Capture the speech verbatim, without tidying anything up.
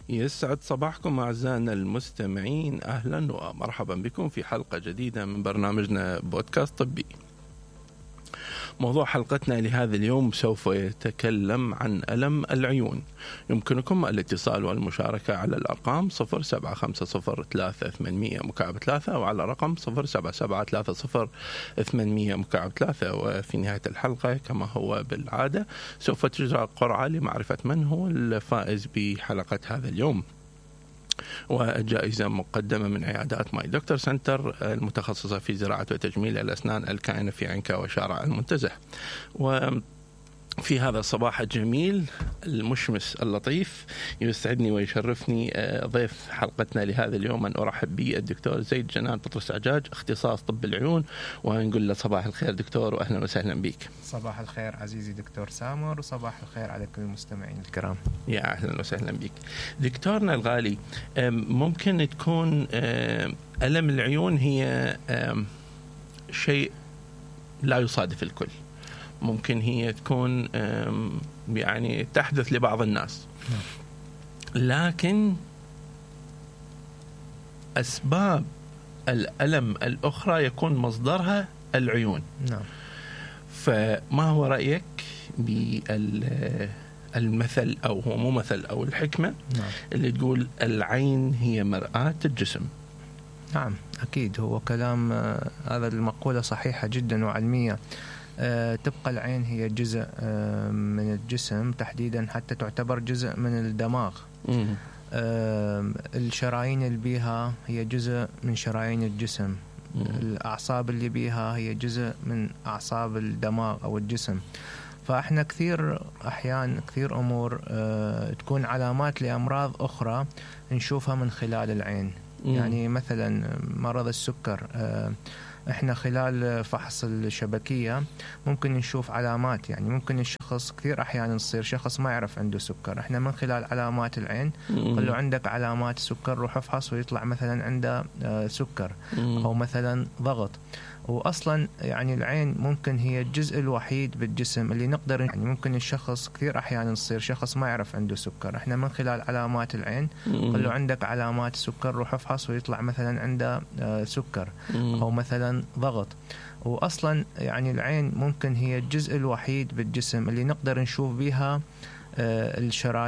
يسعد صباحكم أعزائنا المستمعين، أهلا ومرحبا بكم في حلقة جديدة من برنامجنا بودكاست طبي. موضوع حلقتنا لهذا اليوم سوف يتكلم عن ألم العيون. يمكنكم الاتصال والمشاركة على الأرقام صفر سبعة خمسة صفر ثلاثة ثمانمية مكعب ثلاثة وعلى رقم صفر سبعة سبعة ثلاثة صفر ثمانمية مكعب ثلاثة. وفي نهاية الحلقة كما هو بالعادة سوف تجرى قرعة لمعرفة من هو الفائز بحلقة هذا اليوم، وجائزة مقدمة من عيادات ماي دكتور سنتر المتخصصة في زراعة وتجميل الأسنان الكائنة في عنكا وشارع المنتزه. وفي هذا الصباح الجميل المشمس اللطيف يسعدني ويشرفني ضيف حلقتنا لهذا اليوم أن أرحب به الدكتور زيد جنان بطرس عجاج، اختصاص طب العيون، ونقول له صباح الخير دكتور وأهلا وسهلا بك. صباح الخير عزيزي دكتور سامر، وصباح الخير على كل المستمعين الكرام. يا أهلا وسهلا بك دكتورنا الغالي. ممكن تكون ألم العيون هي شيء لا يصادف الكل، ممكن هي تكون يعني تحدث لبعض الناس، لكن أسباب الألم الأخرى يكون مصدرها العيون. نعم. فما هو رأيك بالمثل أو هو مو مثل أو الحكمة نعم. اللي تقول العين هي مرآة الجسم؟ نعم أكيد، هو كلام هذا المقولة صحيحة جدا وعلمية. أه تبقى العين هي جزء أه من الجسم، تحديدا حتى تعتبر جزء من الدماغ. أه الشرايين اللي بيها هي جزء من شرايين الجسم. مم. الأعصاب اللي بيها هي جزء من أعصاب الدماغ أو الجسم. فإحنا كثير أحيان كثير أمور أه تكون علامات لأمراض أخرى نشوفها من خلال العين. مم. يعني مثلا مرض السكر، أه احنا خلال فحص الشبكية ممكن نشوف علامات، يعني ممكن الشخص كثير احيانا يصير شخص ما يعرف عنده سكر، احنا من خلال علامات العين قل له عندك علامات سكر، روح افحص، ويطلع مثلا عنده سكر او مثلا ضغط. واصلا يعني العين ممكن هي الجزء الوحيد بالجسم اللي نقدر، يعني ممكن الشخص كثير احيانا يصير شخص ما يعرف عنده سكر، احنا من خلال علامات العين قل له عندك علامات سكر، روح افحص، ويطلع مثلا عنده سكر او مثلا ضغط. واصلا يعني العين ممكن هي الجزء الوحيد بالجسم اللي نقدر نشوف بها الشرايين